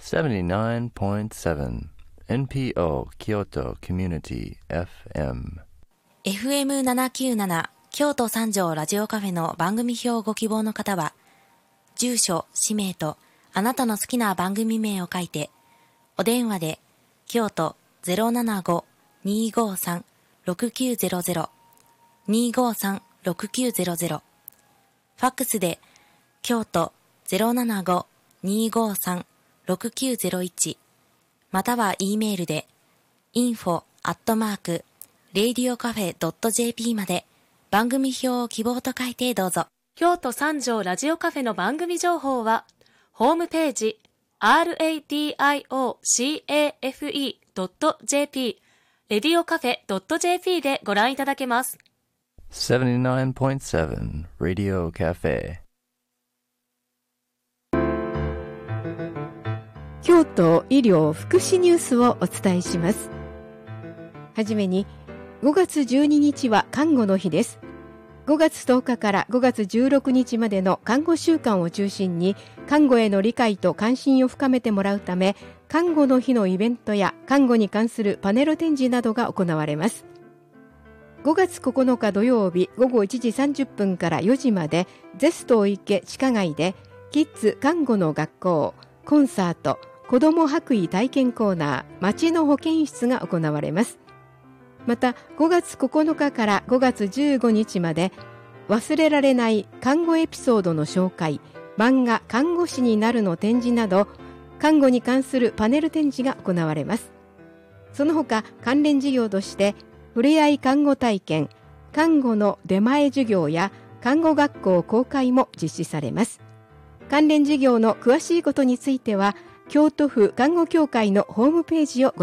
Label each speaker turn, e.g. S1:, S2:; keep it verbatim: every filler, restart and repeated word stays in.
S1: セブンティナインポイントセブン エヌピーオー Kyoto Community エフエム
S2: エフエムななきゅうなな 京都三条ラジオカフェの番組表をご希望の方は、住所、氏名とあなたの好きな番組名を書いて、お電話で京都 ゼロななご にーごーさん ろくきゅうゼロゼロ にーごーさん ろくきゅうゼロゼロ、ファックスで京都 ゼロななご にーごーさん ろくきゅうゼロいち、または E メールで インフォ アットマーク レイディオカフェ ドット ジェーピー まで番組表を希望と書いてどうぞ。
S3: 京都三条ラジオカフェの番組情報はホームページ ラディオカフェ ドット ジェーピー レディオカフェ ドット ジェーピー でご覧いただけます。
S1: セブンティナインポイントセブン Radio Cafe。
S4: 京都医療福祉ニュースをお伝えします。はじめに、ごがつじゅうににちは看護の日です。ごがつとおかからごがつじゅうろくにちまでの看護週間を中心に、看護への理解と関心を深めてもらうため、看護の日のイベントや看護に関するパネル展示などが行われます。ごがつここのか土曜日ごごいちじさんじゅっぷんからよじまで、ゼスト池地下街でキッズ看護の学校、コンサート、子ども白衣体験コーナー、町の保健室が行われます。またごがつここのかからごがつじゅうごにちまで、忘れられない看護エピソードの紹介、漫画看護師になるの展示など、看護に関するパネル展示が行われます。その他関連事業として、ふれあい看護体験、看護の出前授業や看護学校公開も実施されます。関連事業の詳しいことについては、京都府看護協会のホームページをご